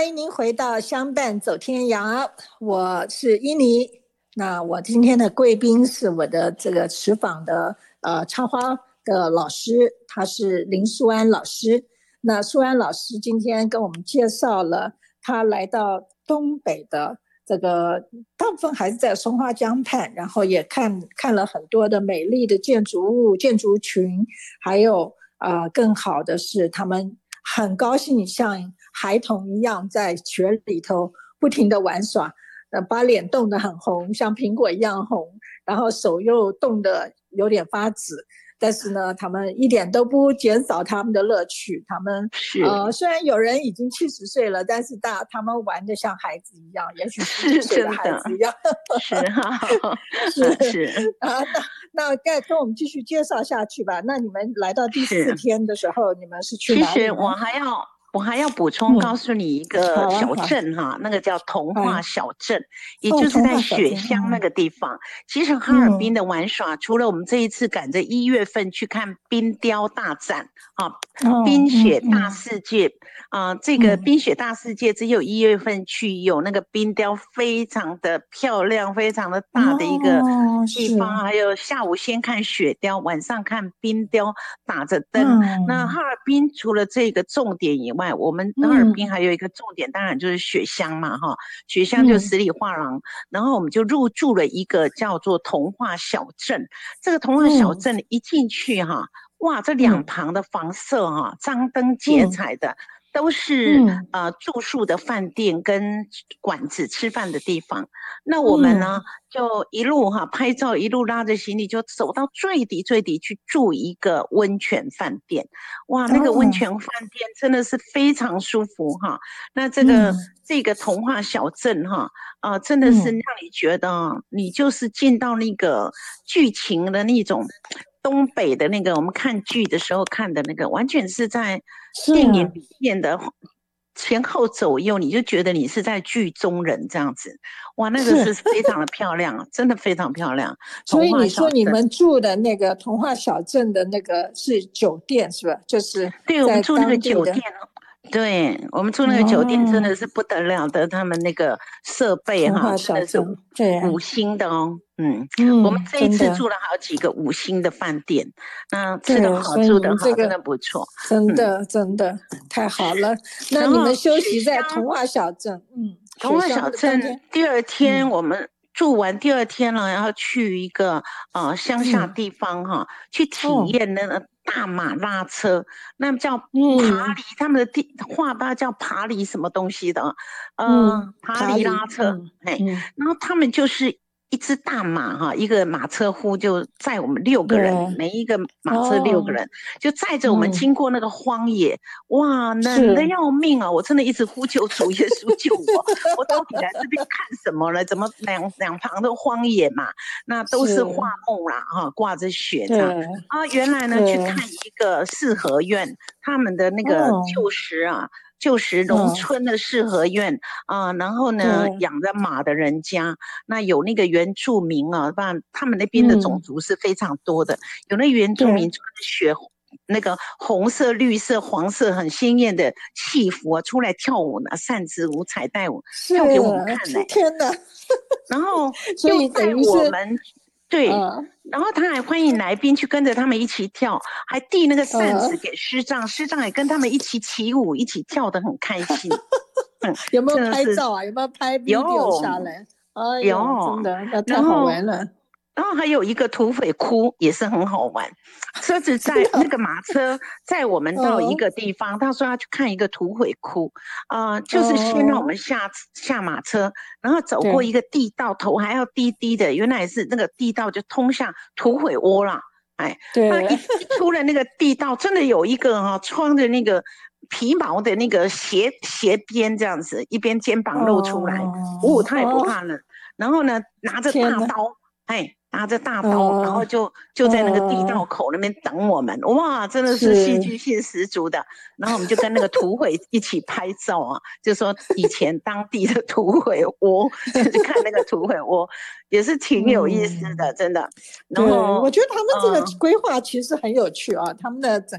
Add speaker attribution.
Speaker 1: 欢迎您回到相伴走天涯，我是伊妮。那我今天的贵宾是我的这个持坊的插花的老师，他是林素安老师。那素安老师今天跟我们介绍了他来到东北的这个大部分还是在松花江畔，然后也看了很多的美丽的建筑物、建筑群，还有更好的是他们很高兴像孩童一样在雪里头不停的玩耍，把脸冻得很红，像苹果一样红，然后手又冻得有点发紫。但是呢，他们一点都不减少他们的乐趣。他们虽然有人已经70岁了，但是他们玩得像孩子一样，也许10岁的孩子一样。是那该跟我们继续介绍下去吧。那你们来到第4天的时候，你们是去哪里呢？
Speaker 2: 其实我还要补充告诉你一个小镇那个叫童话小镇，也就是在雪乡那个地方。其实哈尔滨的玩耍，除了我们这一次赶着1月份去看冰雕大展冰雪大世界这个冰雪大世界只有1月份去，有那个冰雕非常的漂亮，非常的大的一个地方，还有下午先看雪雕，晚上看冰雕，打着灯。那哈尔滨除了这个重点以外，我们哈尔滨还有一个重点，当然就是雪乡嘛雪乡就十里画廊，然后我们就入住了一个叫做童话小镇。这个童话小镇一进去哇，这两旁的房舍张灯结彩的，都是住宿的饭店跟馆子吃饭的地方。那我们呢就一路拍照，一路拉着行李就走到最底去住一个温泉饭店。哇，那个温泉饭店真的是非常舒服那这个童话小镇真的是让你觉得你就是进到那个剧情的那种东北的那个我们看剧的时候看的那个，完全是在电影里面的前后左右，你就觉得你是在剧中人这样子。哇，那个是非常的漂亮真的非常漂亮。
Speaker 1: 所以你说你们住的那个童话小镇的那个是酒店是吧？就是
Speaker 2: 对，我们住那个酒店对，我们住那个酒店真的是不得了的，他们那个设备真的是5星的我们这一次住了好几个5星的饭店，吃的好，住的好，真的不错，
Speaker 1: 真的太好了。那你们休息在童话小镇
Speaker 2: 童话小镇第2天我们住完第2天了，然后去一个乡下地方去体验那个大马拉车，那叫爬犁，他们的话吧叫爬犁什么东西的爬犁拉车然后他们就是一只大马一个马车夫就载我们6个人，每一个马车6个人就载着我们经过那个荒野哇，冷得要命我真的一直呼救主耶稣救我我到底来这边看什么了？怎么两旁的荒野嘛，那都是花木啦挂着雪这样原来呢去看一个四合院，他们的那个旧时农村的四合院然后呢养着马的人家，那有那个原住民不然他们那边的种族是非常多的，有那原住民穿雪那个红色、绿色、黄色很鲜艳的戏服出来跳舞呢，扇子舞、彩带舞跳给我们看
Speaker 1: 天哪！
Speaker 2: 然后又带我们对然后他还欢迎来宾去跟着他们一起跳，还递那个扇子给师长，师长也跟他们一起起舞，一起跳得很开心
Speaker 1: 有没有拍照啊？有没有拍 video 下来？有真的那太好玩了。
Speaker 2: 然后还有一个土匪窟也是很好玩，车子在那个马车载我们到一个地方他说要去看一个土匪窟就是先让我们下马车，然后走过一个地道，头还要低低的，原来是那个地道就通向土匪窝啦那一出了那个地道真的有一个穿着那个皮毛的那个斜边这样子，一边肩膀露出来他也不怕冷，然后呢拿着大刀拿着大刀然后就在那个地道口那边等我们哇，真的是戏剧性十足的。然后我们就跟那个土匪一起拍照就说以前当地的土匪窝就是看那个土匪窝也是挺有意思的真的。然后
Speaker 1: 我觉得他们这个规划其实很有趣他们的整